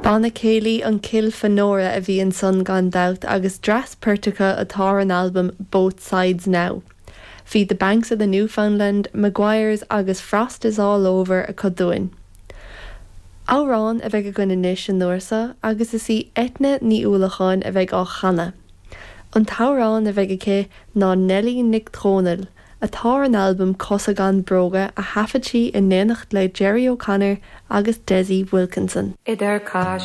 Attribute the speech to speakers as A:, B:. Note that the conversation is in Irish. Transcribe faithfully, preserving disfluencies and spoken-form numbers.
A: Banna céilí an cill fanóra a bhí an son gan doubt agus dras pertucha atá an album Both Sides Now. Bhí the Banks of the Newfoundland, Maguires agus Frost is All Over a coduin. Árán a bheith a gona níis an nuairsa agus is í etna ní úlacháin a bheith á chana. An tárán a bheith ché ná Nelly Nick Trónal, atá an album Cosa gan Broga a hafatí in néanacht le Jerry O'Connor agus Desi Wilkinson.
B: Idir cá